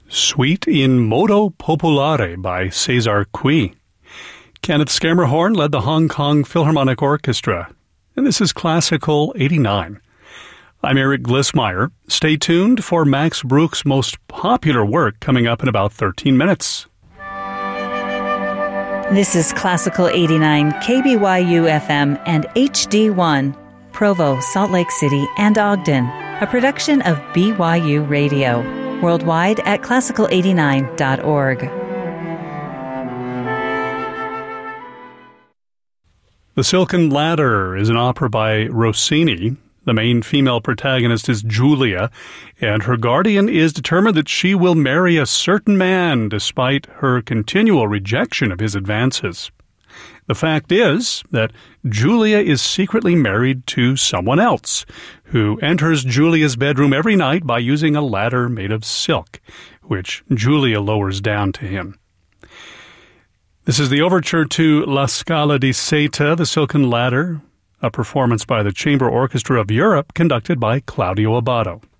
Suite in Modo Popolare by Cesar Cui. Kenneth Scamerhorn led the Hong Kong Philharmonic Orchestra. And this is Classical 89. I'm Eric Glissmeyer. Stay tuned for Max Bruch's most popular work coming up in about 13 minutes. This is Classical 89, KBYU-FM and HD1, Provo, Salt Lake City, and Ogden, a production of BYU Radio. Worldwide at classical89.org. The Silken Ladder is an opera by Rossini. The main female protagonist is Julia, and her guardian is determined that she will marry a certain man despite her continual rejection of his advances. The fact is that Julia is secretly married to someone else, who enters Julia's bedroom every night by using a ladder made of silk, which Julia lowers down to him. This is the overture to La Scala di Seta, The Silken Ladder, a performance by the Chamber Orchestra of Europe conducted by Claudio Abbado.